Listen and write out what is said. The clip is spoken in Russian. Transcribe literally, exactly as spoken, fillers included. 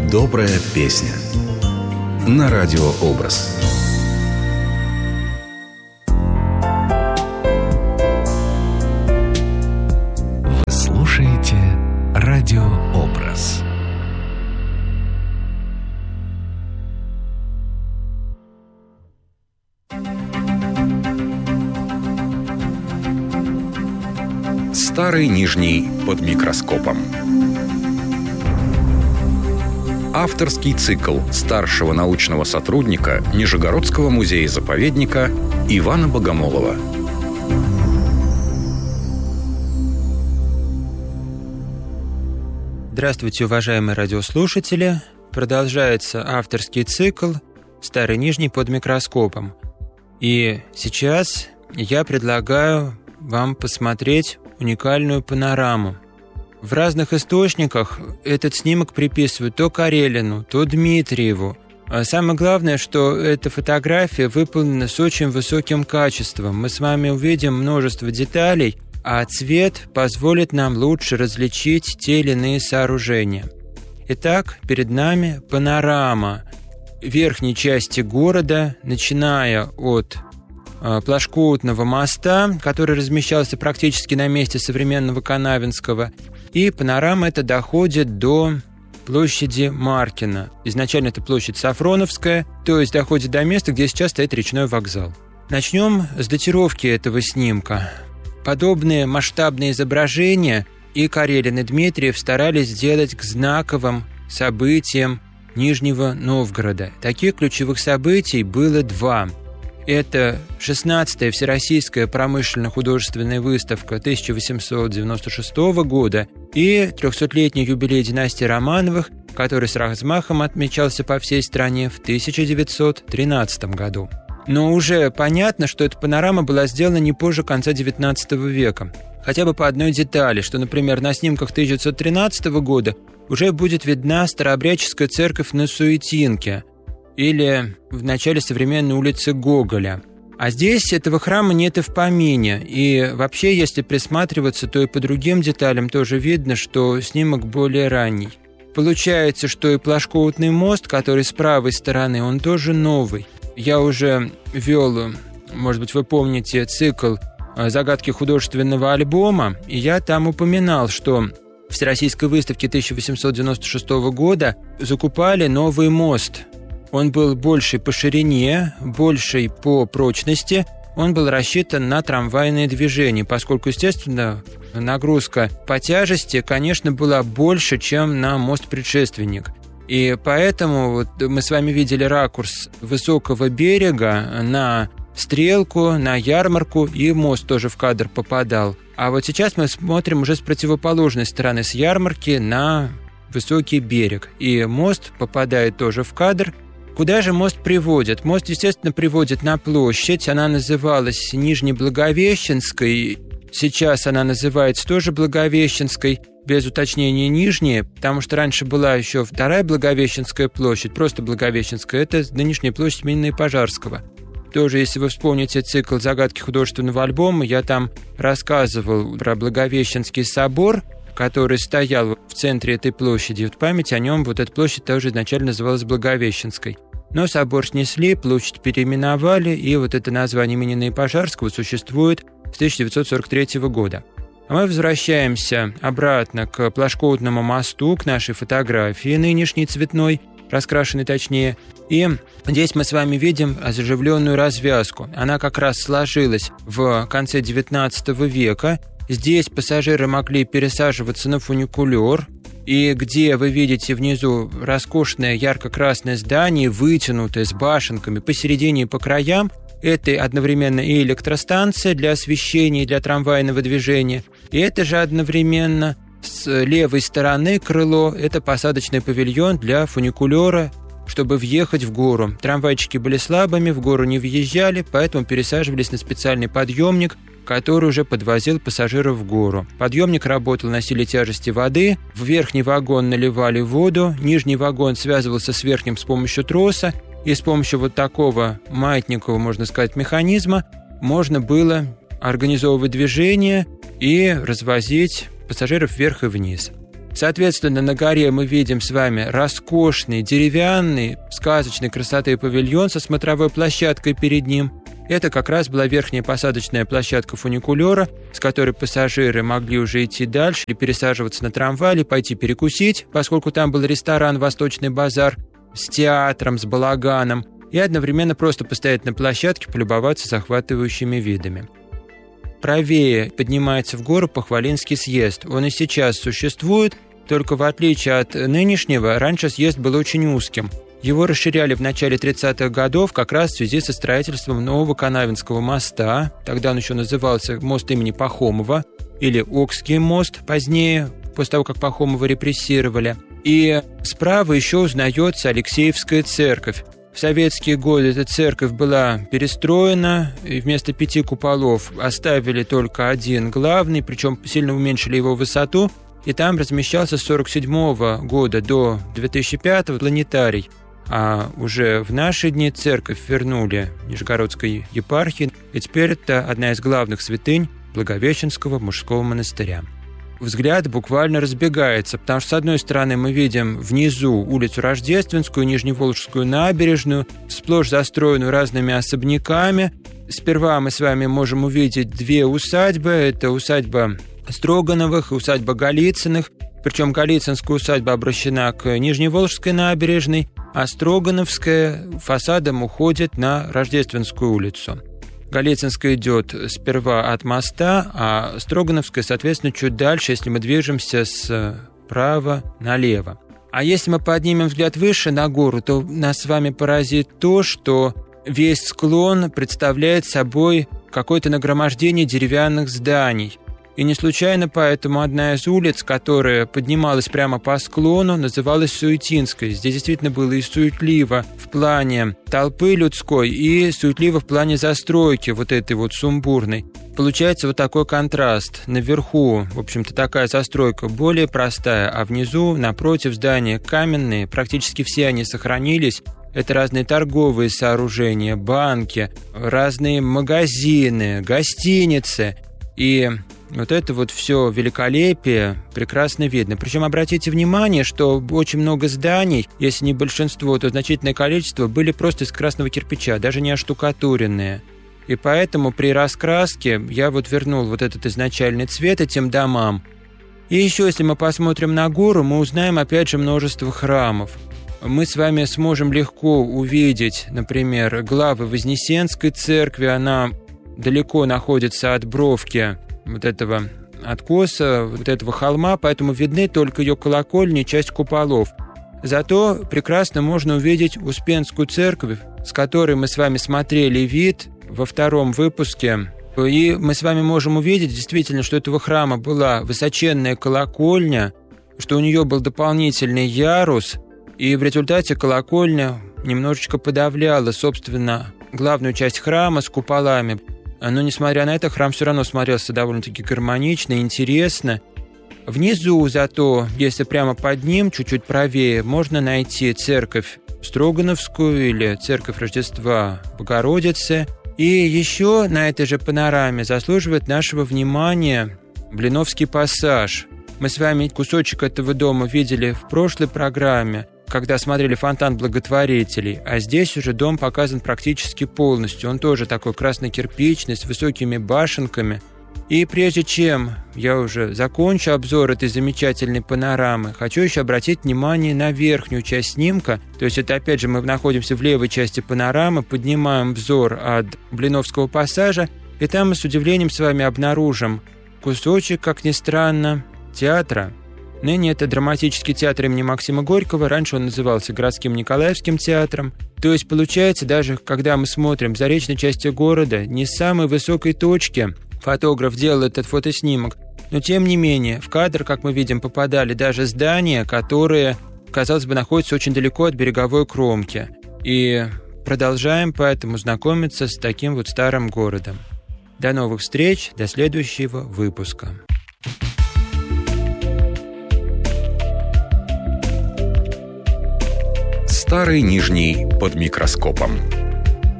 Добрая песня на Радио Образ. Вы слушаете Радио Образ. Старый Нижний под микроскопом. Авторский цикл старшего научного сотрудника Нижегородского музея-заповедника Ивана Богомолова. Здравствуйте, уважаемые радиослушатели! Продолжается авторский цикл «Старый Нижний под микроскопом». И сейчас я предлагаю вам посмотреть уникальную панораму. В разных источниках этот снимок приписывают то Карелину, то Дмитриеву. А самое главное, что эта фотография выполнена с очень высоким качеством. Мы с вами увидим множество деталей, а цвет позволит нам лучше различить те или иные сооружения. Итак, перед нами панорама верхней части города, начиная от Плашкоутного моста, который размещался практически на месте современного Канавинского, и панорама эта доходит до площади Маркина. Изначально это площадь Сафроновская, то есть доходит до места, где сейчас стоит речной вокзал. Начнем с датировки этого снимка. Подобные масштабные изображения и Карелин, и Дмитриев старались сделать к знаковым событиям Нижнего Новгорода. Таких ключевых событий было два. Это шестнадцатая Всероссийская промышленно-художественная выставка тысяча восемьсот девяносто шестого года и трехсотлетний юбилей династии Романовых, который с размахом отмечался по всей стране в тысяча девятьсот тринадцатом году. Но уже понятно, что эта панорама была сделана не позже конца девятнадцатого века. Хотя бы по одной детали, что, например, на снимках тысяча девятьсот тринадцатого года уже будет видна старообрядческая церковь на Суетинке, или в начале современной улицы Гоголя. А здесь этого храма нет и в помине. И вообще, если присматриваться, то и по другим деталям тоже видно, что снимок более ранний. Получается, что и Плашкоутный мост, который с правой стороны, он тоже новый. Я уже вел, может быть, вы помните, цикл «Загадки художественного альбома», и я там упоминал, что в Всероссийской выставке тысяча восемьсот девяносто шестого года закупали новый мост. Он был больший по ширине, больший по прочности. Он был рассчитан на трамвайное движение, поскольку, естественно, нагрузка по тяжести, конечно, была больше, чем на мост-предшественник. И поэтому вот мы с вами видели ракурс высокого берега на Стрелку, на Ярмарку, и мост тоже в кадр попадал. А вот сейчас мы смотрим уже с противоположной стороны, с Ярмарки на высокий берег. И мост попадает тоже в кадр. Куда же мост приводит? Мост, естественно, приводит на площадь. Она называлась Нижнеблаговещенской. Сейчас она называется тоже Благовещенской, без уточнения Нижняя, потому что раньше была еще вторая Благовещенская площадь, просто Благовещенская. Это нынешняя площадь имени Пожарского. Тоже, если вы вспомните цикл «Загадки художественного альбома», я там рассказывал про Благовещенский собор, который стоял в центре этой площади. В память о нем вот эта площадь тоже изначально называлась Благовещенской. Но собор снесли, площадь переименовали, и вот это название имени Пожарского существует с тысяча девятьсот сорок третьего года. А мы возвращаемся обратно к Плашкоутному мосту, к нашей фотографии нынешней цветной, раскрашенной точнее. И здесь мы с вами видим оживленную развязку. Она как раз сложилась в конце девятнадцатого века. Здесь пассажиры могли пересаживаться на фуникулер, и где вы видите внизу роскошное ярко-красное здание, вытянутое с башенками посередине и по краям, это одновременно и электростанция для освещения, и для трамвайного движения, и это же одновременно с левой стороны крыло, это посадочный павильон для фуникулера, чтобы въехать в гору. Трамвайчики были слабыми, в гору не въезжали, поэтому пересаживались на специальный подъемник, который уже подвозил пассажиров в гору. Подъемник работал на силе тяжести воды, в верхний вагон наливали воду, нижний вагон связывался с верхним с помощью троса, и с помощью вот такого маятникового, можно сказать, механизма можно было организовывать движение и развозить пассажиров вверх и вниз. Соответственно, на горе мы видим с вами роскошный, деревянный, сказочной красоты павильон со смотровой площадкой перед ним. Это как раз была верхняя посадочная площадка фуникулера, с которой пассажиры могли уже идти дальше, или пересаживаться на трамвай, или пойти перекусить, поскольку там был ресторан «Восточный базар» с театром, с балаганом, и одновременно просто постоять на площадке, полюбоваться захватывающими видами. Правее поднимается в гору Похвалинский съезд. Он и сейчас существует, только в отличие от нынешнего, раньше съезд был очень узким. Его расширяли в начале тридцатых годов как раз в связи со строительством нового Канавинского моста. Тогда он еще назывался мост имени Пахомова, или Окский мост позднее, после того, как Пахомова репрессировали. И справа еще узнается Алексеевская церковь. В советские годы эта церковь была перестроена, и вместо пяти куполов оставили только один главный, причем сильно уменьшили его высоту, и там размещался с сорок седьмого года до две тысячи пятого планетарий. А уже в наши дни церковь вернули Нижегородской епархии, и теперь это одна из главных святынь Благовещенского мужского монастыря. Взгляд буквально разбегается, потому что, с одной стороны, мы видим внизу улицу Рождественскую, Нижневолжскую набережную, сплошь застроенную разными особняками. Сперва мы с вами можем увидеть две усадьбы. Это усадьба Строгановых и усадьба Голицыных. Причем Голицынская усадьба обращена к Нижневолжской набережной, а Строгановская фасадом уходит на Рождественскую улицу. Голицынская идет сперва от моста, а Строгановская, соответственно, чуть дальше, если мы движемся справа налево. А если мы поднимем взгляд выше на гору, то нас с вами поразит то, что весь склон представляет собой какое-то нагромождение деревянных зданий. И не случайно поэтому одна из улиц, которая поднималась прямо по склону, называлась Суетинской. Здесь действительно было и суетливо в плане толпы людской, и суетливо в плане застройки вот этой вот сумбурной. Получается вот такой контраст. Наверху, в общем-то, такая застройка более простая, а внизу, напротив, здания каменные, практически все они сохранились. Это разные торговые сооружения, банки, разные магазины, гостиницы. И вот это вот все великолепие прекрасно видно. Причем обратите внимание, что очень много зданий, если не большинство, то значительное количество, были просто из красного кирпича, даже не оштукатуренные. И поэтому при раскраске я вот вернул вот этот изначальный цвет этим домам. И еще, если мы посмотрим на гору, мы узнаем опять же множество храмов. Мы с вами сможем легко увидеть, например, главы Вознесенской церкви. Она далеко находится от бровки вот этого откоса, вот этого холма, поэтому видны только ее колокольни и часть куполов. Зато прекрасно можно увидеть Успенскую церковь, с которой мы с вами смотрели вид во втором выпуске. И мы с вами можем увидеть действительно, что у этого храма была высоченная колокольня, что у нее был дополнительный ярус, и в результате колокольня немножечко подавляла, собственно, главную часть храма с куполами. Но, несмотря на это, храм все равно смотрелся довольно-таки гармонично, интересно. Внизу зато, если прямо под ним, чуть-чуть правее, можно найти церковь Строгановскую или церковь Рождества Богородицы. И еще на этой же панораме заслуживает нашего внимания Блиновский пассаж. Мы с вами кусочек этого дома видели в прошлой программе, когда смотрели «Фонтан благотворителей», а здесь уже дом показан практически полностью. Он тоже такой красно-кирпичный, с высокими башенками. И прежде чем я уже закончу обзор этой замечательной панорамы, хочу еще обратить внимание на верхнюю часть снимка. То есть это, опять же, мы находимся в левой части панорамы, поднимаем взор от Блиновского пассажа, и там мы с удивлением с вами обнаружим кусочек, как ни странно, театра. Ныне это драматический театр имени Максима Горького, раньше он назывался городским Николаевским театром. То есть получается, даже когда мы смотрим в заречной части города, не с самой высокой точки фотограф делал этот фотоснимок, но тем не менее в кадр, как мы видим, попадали даже здания, которые, казалось бы, находятся очень далеко от береговой кромки. И продолжаем поэтому знакомиться с таким вот старым городом. До новых встреч, до следующего выпуска. Старый Нижний под микроскопом.